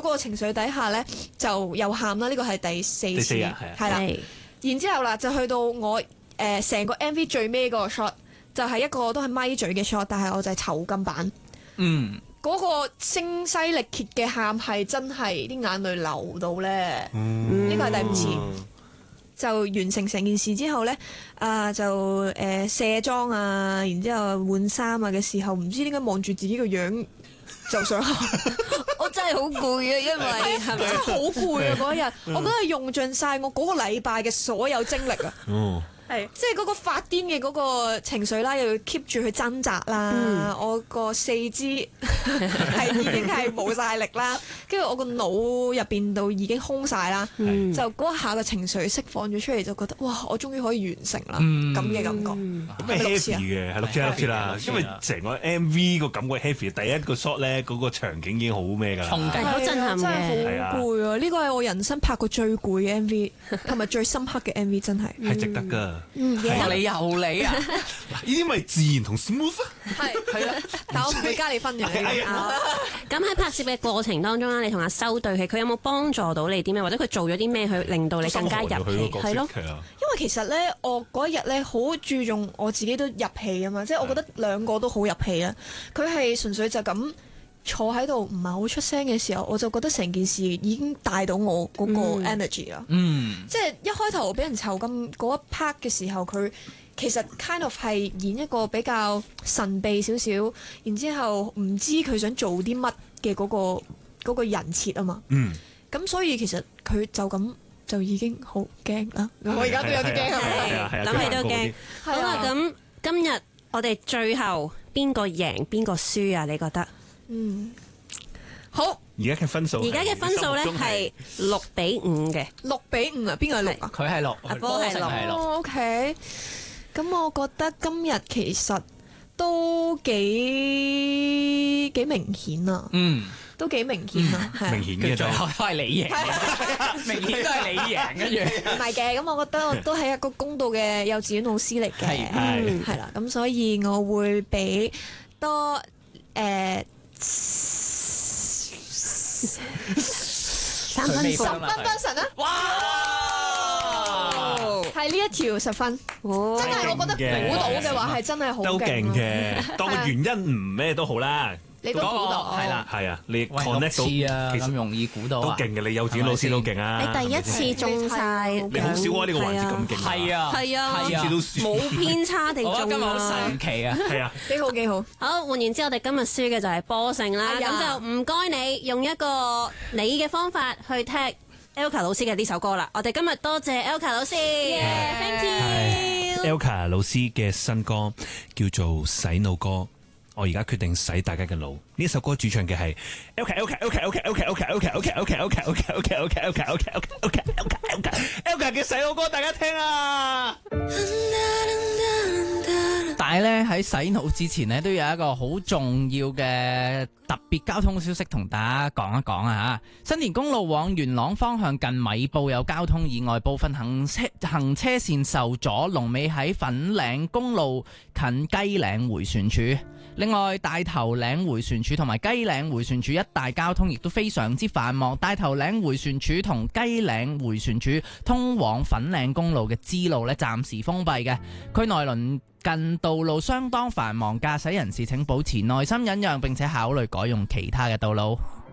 個情緒底下咧，就又喊啦。呢個係第四次，係啦。然之後啦，就去到我成個 MV 最尾嗰個 shot，就係一個都係咪嘴嘅 shot，但係我就係囚禁版。嗰個聲嘶力竭嘅喊係真係啲眼淚流到咧。呢個係第5次。就完成成件事之後咧，就卸妝啊，然之後換衫啊嘅時候，唔知點解望住自己個樣就想喊。 我真係好攰啊，因為係咪真係好攰啊嗰日，我覺得係用盡晒我嗰個禮拜嘅所有精力啊。係，即係嗰個發癲嘅嗰個情緒啦，又要 keep 住去掙扎啦。我個四肢係已經係冇晒力啦，跟住我個腦入邊度已經空晒啦。就嗰一下嘅情緒釋放咗出嚟，就覺得哇！我終於可以完成啦，咁嘅感覺。 咁係 happy 嘅，係6次啦，因為成個 MV 個感覺 happy。第一個 shot 咧，嗰個場景已經好咩㗎啦， 衝擊好震撼嘅， 真係好攰啊！呢個係我人生拍過最攰嘅 MV，同埋最深刻嘅 MV，真係係值得㗎。 你啊！ 呢啲咪自然同 smooth 係啊，但我唔會加你分嘅。 咁喺拍攝嘅過程當中啦，你同阿修對戲，佢有冇幫助到你啲咩，或者佢做咗啲咩去令到你更加入戲？係咯， 因為其實咧，我嗰日咧好注重我自己都入戲啊嘛，即係我覺得兩個都好入戲啊。佢係純粹就咁坐喺度唔係好出聲嘅時候，我就覺得成件事已經帶到我嗰個 energy 啦。即係一開頭俾人囚禁嗰一 part 嘅時候，佢其實 kind of 係演一個比較神秘少少，然之後唔知佢想做啲乜嘅嗰個人設啊嘛。咁所以其實佢就咁就已經好驚啦。我而家都有啲驚啊， 諗起都驚。好啦，咁今日我哋最後邊個贏邊個輸啊？你覺得？ 好。 而家嘅分數咧係6-5嘅。 6-5啊？邊個係6啊？ 佢係6， 阿波係6。 OK，咁我覺得今日其實都幾明顯啊。都幾明顯啊， 明顯嘅最後都係你贏，明顯都係你贏，跟住唔係嘅，咁我覺得我都係一個公道嘅幼稚園老師嚟嘅，係啦，咁所以我會俾多3分10分神啊！哇，係呢一條10分，真係我覺得估到嘅話係真係好勁， 都勁嘅，當個原因唔咩都好啦。 你都估到， 係啦， 係啊，你 connect 到啊，咁容易估到都勁嘅，你幼稚園老師都勁啊！ 你第一次中晒， 你好少啊呢個環節咁勁， 係啊，冇偏差地中啊！ 今日好神奇啊， 係啊， 幾好。 好，換言之，我哋今日輸嘅就係波勝啦，咁就唔該你用一個你嘅方法去踢 Elka 老師嘅呢首歌啦。我哋今日多謝 Elka 老師 ，Thank you。Elka 老師嘅新歌叫做《洗腦歌》。我而家決定洗大家嘅腦。呢首歌主唱嘅係 Elka 嘅洗腦歌，大家聽啊！ 但係咧喺洗腦之前呢，都有一個好重要嘅特別交通消息同大家講一講啊！新田公路往元朗方向近米埔有交通意外，部分行車線受阻，龍尾喺粉嶺公路近雞嶺迴旋處。另外，大頭嶺迴旋處同埋雞嶺迴旋處一帶交通亦都非常之繁忙。大頭嶺迴旋處同雞嶺迴旋處通往粉嶺公路嘅支路呢，暫時封閉嘅。區內鄰近道路相當繁忙，駕駛人士請保持耐心忍讓，並且考慮改用其他嘅道路。